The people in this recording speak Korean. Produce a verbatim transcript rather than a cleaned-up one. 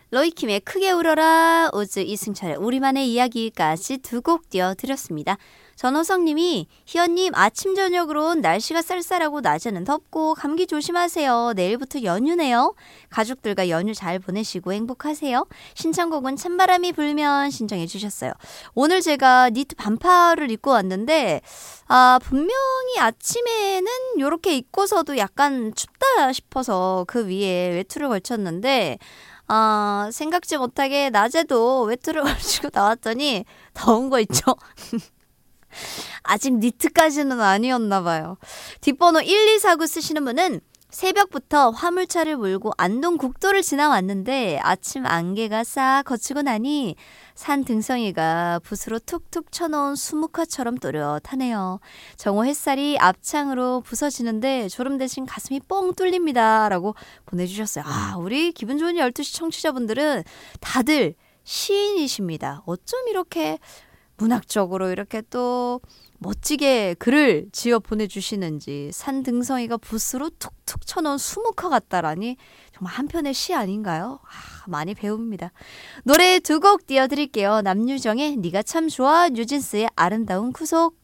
로이킴의 크게 울어라, 오즈 이승철의 우리만의 이야기까지 두 곡 띄워드렸습니다. 전호성님이 희연님 아침 저녁으론 날씨가 쌀쌀하고 낮에는 덥고 감기 조심하세요. 내일부터 연휴네요. 가족들과 연휴 잘 보내시고 행복하세요. 신청곡은 찬바람이 불면 신청해 주셨어요. 오늘 제가 니트 반팔을 입고 왔는데 아 분명히 아침에는 이렇게 입고서도 약간 춥다 싶어서 그 위에 외투를 걸쳤는데 아 생각지 못하게 낮에도 외투를 걸치고 나왔더니 더운 거 있죠? 아직 니트까지는 아니었나 봐요. 뒷번호 일이사구 쓰시는 분은 새벽부터 화물차를 몰고 안동 국도를 지나왔는데 아침 안개가 싹 거치고 나니 산 등성이가 붓으로 툭툭 쳐놓은 수묵화처럼 또렷하네요. 정오 햇살이 앞창으로 부서지는데 졸음 대신 가슴이 뻥 뚫립니다. 라고 보내주셨어요. 아, 우리 기분 좋은 열두 시 청취자분들은 다들 시인이십니다. 어쩜 이렇게 문학적으로 이렇게 또 멋지게 글을 지어 보내주시는지. 산 등성이가 붓으로 툭툭 쳐놓은 수묵화 같다라니 정말 한편의 시 아닌가요? 아, 많이 배웁니다. 노래 두 곡 띄워드릴게요. 남유정의 네가 참 좋아, 뉴진스의 아름다운 구속.